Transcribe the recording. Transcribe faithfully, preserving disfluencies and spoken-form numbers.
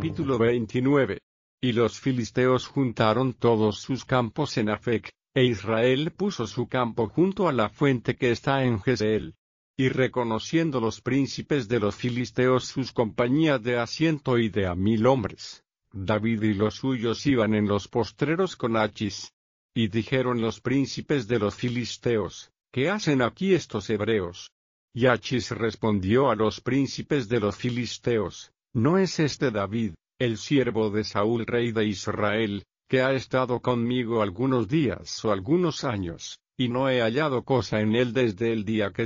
Capítulo veintinueve. Y los filisteos juntaron todos sus campos en Afec, e Israel puso su campo junto a la fuente que está en Jezreel. Y reconociendo los príncipes de los filisteos sus compañías de a ciento y de a mil hombres, David y los suyos iban en los postreros con Achis. Y dijeron los príncipes de los filisteos: ¿Qué hacen aquí estos hebreos? Y Achis respondió a los príncipes de los filisteos: ¿No es este David, el siervo de Saúl rey de Israel, que ha estado conmigo algunos días o algunos años, y no he hallado cosa en él desde el día que